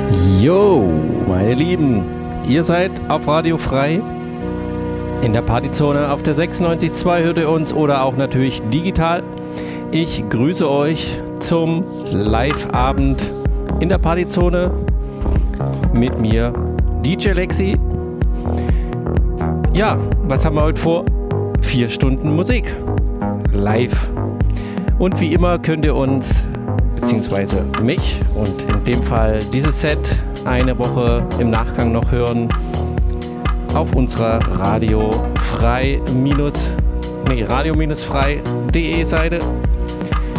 Jo, meine Lieben, ihr seid auf Radio Frei. In der Partyzone auf der 96.2 hört ihr uns oder auch natürlich digital. Ich grüße euch zum Live-Abend in der Partyzone mit mir, DJ Lexi. Ja, was haben wir heute vor? 4 Stunden Musik live. Und wie immer könnt ihr uns, beziehungsweise mich und in dem Fall dieses Set eine Woche im Nachgang noch hören auf unserer radio-frei.de Seite.